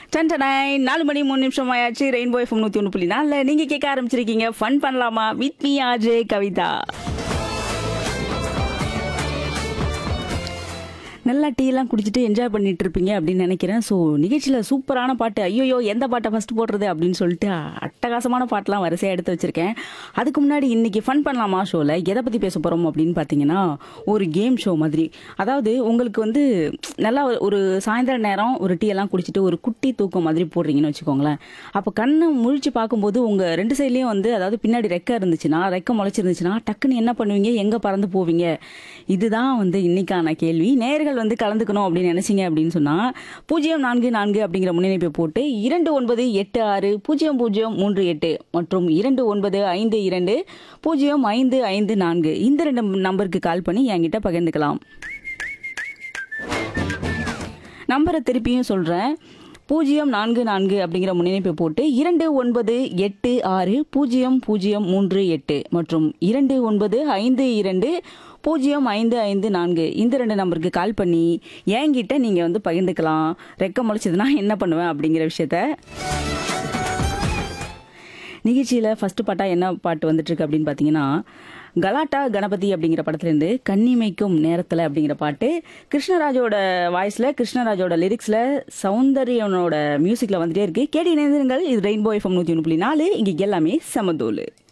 டன்டனாய் 4 மணி 3 நிமிஷம் ஆயாச்சு. Rainbow FM 101.4 நீங்க கேட்க ஆரம்பிச்சிருக்கீங்க. ஃபன் பண்ணலாமா வித் மீ ஆர்ஜே கவிதா. நல்லா டீ எல்லாம் குடிச்சிட்டு என்ஜாய் பண்ணிட்டு இருப்பீங்க அப்படின்னு நினைக்கிறேன். ஸோ நிகழ்ச்சியில் சூப்பரான பாட்டு, ஐயோயோ எந்த பாட்டை ஃபர்ஸ்ட் போடுறது அப்படின்னு சொல்லிட்டு அட்டகாசமான பாட்டெலாம் வரிசையாக எடுத்து வச்சிருக்கேன். அதுக்கு முன்னாடி இன்னைக்கு ஃபன் பண்ணலாமா ஷோவில் எதை பற்றி பேச போகிறோம் அப்படின்னு பார்த்தீங்கன்னா, ஒரு கேம் ஷோ மாதிரி. அதாவது உங்களுக்கு வந்து நல்லா ஒரு சாயந்தர நேரம் ஒரு டீ எல்லாம் குடிச்சிட்டு ஒரு குட்டி தூக்கம் மாதிரி போடுறீங்கன்னு வச்சுக்கோங்களேன். அப்போ கண்ணை முழிச்சு பார்க்கும்போது உங்கள் ரெண்டு சைட்லேயும் வந்து, அதாவது பின்னாடி ரெக்கை இருந்துச்சுன்னா, ரெக்கை முளைச்சிருந்துச்சுன்னா டக்குன்னு என்ன பண்ணுவீங்க, எங்கே பறந்து போவீங்க? இதுதான் வந்து இன்னைக்கான கேள்வி. நேயர்கள் வந்து கலந்துக்கணும் அப்படின்னு நினைச்சீங்க அப்படின்னு சொன்னா 044 அப்படிங்கிற முன்னிணைப்பை போட்டு 29860038 மற்றும் 29520554 இந்த 2 நம்பருக்கு கால் பண்ணி என்கிட்ட பகிர்ந்துக்கலாம். நம்பரை திருப்பியும் சொல்றேன். 044 அப்படிங்கிற முன்னிணைப்பை போட்டு 29860038 மற்றும் 29520554 இந்த 2 நம்பருக்கு கால் பண்ணி என்கிட்ட நீங்க வந்து பகிர்ந்துக்கலாம். ரெக்க முளைச்சதுன்னா என்ன பண்ணுவேன் அப்படிங்கிற விஷயத்த. நிகழ்ச்சியில ஃபர்ஸ்ட் பாட்டா என்ன பாட்டு வந்துட்டு இருக்கு அப்படின்னு பாத்தீங்கன்னா, கலாட்டா கணபதி அப்படிங்கிற படத்துலேருந்து கன்னிமைக்கும் நேரத்தில் அப்படிங்கிற பாட்டு கிருஷ்ணராஜோட வாய்ஸில், கிருஷ்ணராஜோட லிரிக்ஸில், சௌந்தர்யனோட மியூசிக்கில் வந்துட்டே இருக்கு. கேட்டு இணைந்திருங்கள். இது ரெயின்போ எஃப்எம் 101.4. இங்கே எல்லாமே சமதோலு.